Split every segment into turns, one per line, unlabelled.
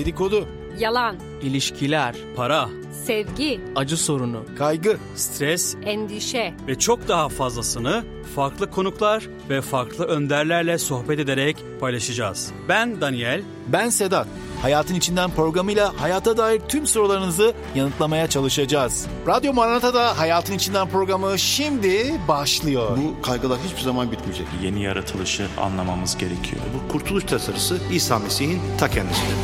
dedikodu,
yalan,
ilişkiler,
para,
sevgi,
acı sorunu,
kaygı,
stres
endişe
ve çok daha fazlasını farklı konuklar ve farklı önderlerle sohbet ederek paylaşacağız. Ben Daniel.
ben Sedat. Hayatın İçinden programıyla hayata dair tüm sorularınızı yanıtlamaya çalışacağız. Radyo Maranata'da Hayatın İçinden programı şimdi başlıyor.
Bu kaygılar hiçbir zaman bitmeyecek.
Yeni yaratılışı anlamamız gerekiyor.
Bu kurtuluş tasarısı İsa Mesih'in ta kendisidir.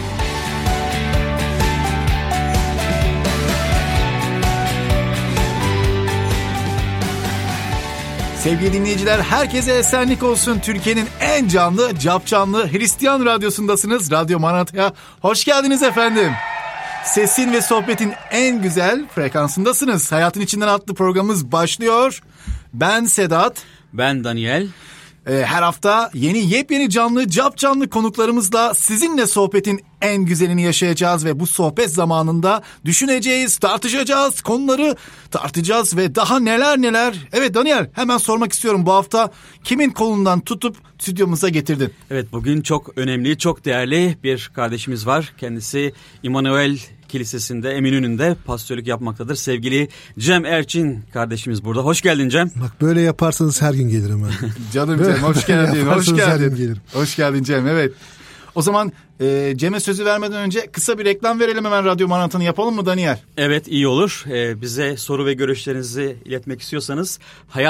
Sevgili dinleyiciler, herkese esenlik olsun. Türkiye'nin en canlı, capcanlı Hristiyan radyosundasınız. Radyo Maranata'ya hoş geldiniz efendim. Sesin ve sohbetin en güzel frekansındasınız. Hayatın İçinden adlı programımız başlıyor. Ben Sedat.
Ben Daniel.
Her hafta yepyeni canlı, capcanlı konuklarımızla sizinle sohbetin en güzelini yaşayacağız ve bu sohbet zamanında düşüneceğiz, tartışacağız, konuları tartacağız ve daha neler. Evet Daniel, hemen sormak istiyorum, bu hafta kimin kolundan tutup stüdyomuza getirdin?
Evet, bugün çok önemli, çok değerli bir kardeşimiz var. Kendisi İmmanuel Kilisesi'nde, Eminönü'nde pastörlük yapmaktadır. Sevgili Cem Erçin kardeşimiz burada. Hoş geldin Cem.
Bak böyle yaparsanız her gün gelirim ben.
Canım Cem, hoş geldin. Hoş geldin.
Gelirim.
Hoş geldin Cem, evet. O zaman Cem'e sözü vermeden önce kısa bir reklam verelim hemen, Radyo Maranata'nı yapalım mı Daniel?
Evet, iyi olur. Bize soru ve görüşlerinizi iletmek istiyorsanız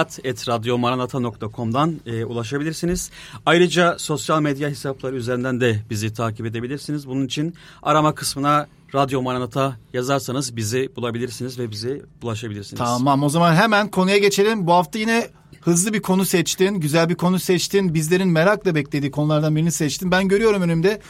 hayat@radyomaranata.com'dan ulaşabilirsiniz. Ayrıca sosyal medya hesapları üzerinden de bizi takip edebilirsiniz. Bunun için arama kısmına Radyo Maranata yazarsanız bizi bulabilirsiniz ve bize ulaşabilirsiniz.
Tamam, o zaman hemen konuya geçelim. Bu hafta yine hızlı bir konu seçtin, güzel bir konu seçtin. Bizlerin merakla beklediği konulardan birini seçtin. Ben görüyorum önümde.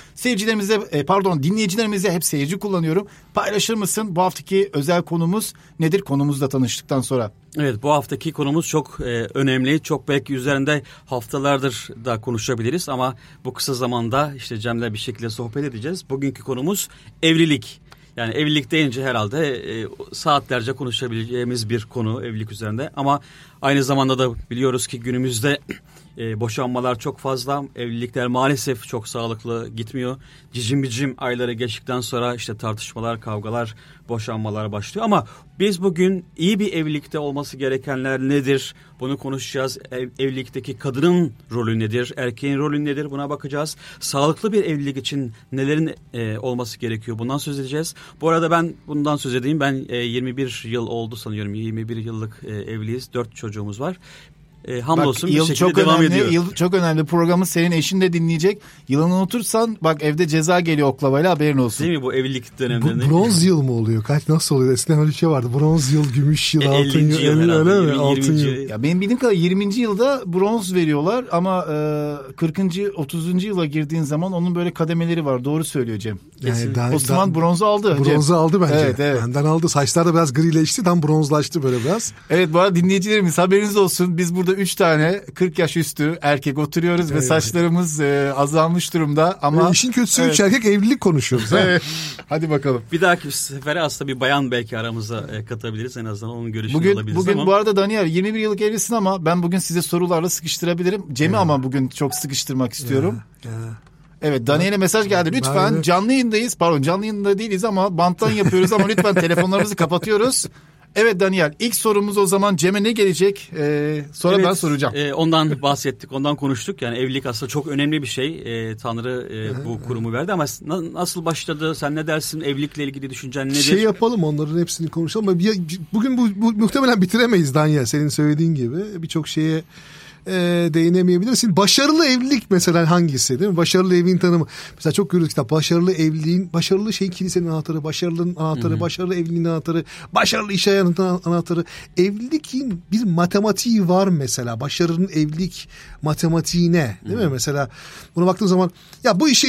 Dinleyicilerimize hep seyirci kullanıyorum. Paylaşır mısın? Bu haftaki özel konumuz nedir? Konumuzla tanıştıktan sonra.
Evet, bu haftaki konumuz çok önemli. Çok belki üzerinde haftalardır da konuşabiliriz ama bu kısa zamanda işte Cem'le bir şekilde sohbet edeceğiz. Bugünkü konumuz evlilik. Yani evlilik deyince herhalde saatlerce konuşabileceğimiz bir konu evlilik üzerinde. Ama aynı zamanda da biliyoruz ki günümüzde boşanmalar çok fazla. Evlilikler maalesef çok sağlıklı gitmiyor. Cicim bicim ayları geçtikten sonra işte tartışmalar, kavgalar, boşanmalar başlıyor. Ama biz bugün iyi bir evlilikte olması gerekenler nedir? Bunu konuşacağız. Evlilikteki kadının rolü nedir? Erkeğin rolü nedir? Buna bakacağız. Sağlıklı bir evlilik için nelerin olması gerekiyor? Bundan söz edeceğiz. Bu arada ben bundan söz edeyim. Ben 21 yıl oldu sanıyorum. 21 yıllık evliyiz. 4 çocuğumuz var. Hamdolsun bir şekilde devam ediyor.
Yıl çok önemli. Programı senin eşin de dinleyecek. Yılını unutursan bak evde ceza geliyor oklavayla, haberin olsun.
Değil mi bu evlilik dönemlerinde?
Bronz yıl mı oluyor? Nasıl oluyor? Eskiden öyle bir şey vardı. Bronz yıl, gümüş yıl, altın yıl.
Öyle
mi? Altın yıl.
Ya benim bildiğim kadar 20. yılda bronz veriyorlar ama 40. 30. yıla girdiğin zaman onun böyle kademeleri var. Doğru söylüyor Cem.
Yani
Osman bronzu aldı.
Bronzu aldı bence.
Evet.
Benden aldı. Saçlar da biraz grileşti. Tam bronzlaştı böyle biraz.
Evet, bu arada dinleyicilerimiz haberiniz olsun. Biz burada 3 tane 40 yaş üstü erkek oturuyoruz ve saçlarımız azalmış durumda. Ama
işin kötüsü 3 erkek evlilik konuşuyoruz.
Evet. Hadi bakalım.
Bir dahaki sefere aslında bir bayan belki aramıza katabiliriz. En azından onun görüşünü alabiliriz.
Bugün bu arada Daniel 21 yıllık evlisin ama ben bugün size sorularla sıkıştırabilirim. Cem'i ama bugün çok sıkıştırmak istiyorum. Evet, Daniel'e mesaj geldi. Lütfen canlı yayındayız. Pardon, canlı yayında değiliz ama banttan yapıyoruz ama lütfen telefonlarımızı kapatıyoruz. Evet Daniel, ilk sorumuz o zaman Cem'e ne gelecek? Sonra evet, ben soracağım.
Ondan bahsettik, ondan konuştuk. Yani evlilik aslında çok önemli bir şey. Tanrı bu kurumu verdi ama nasıl başladı? Sen ne dersin? Evlilikle ilgili düşüncen nedir?
Şey yapalım, onların hepsini konuşalım. Ama bugün bu muhtemelen bitiremeyiz Daniel. Senin söylediğin gibi birçok şeye değinemeyebilirsin. Başarılı evlilik mesela hangisi, değil mi? Başarılı evliliğin tanımı. Mesela çok görüyoruz kitap. Başarılı evliliğin, başarılı kilisenin anahtarı, başarılının anahtarı, başarılı evliliğin anahtarı, başarılı iş hayatının anahtarı. Evliliğin bir matematiği var mesela. Başarının evlilik matematiği ne? Değil mi? Mesela buna baktığın zaman ya bu işe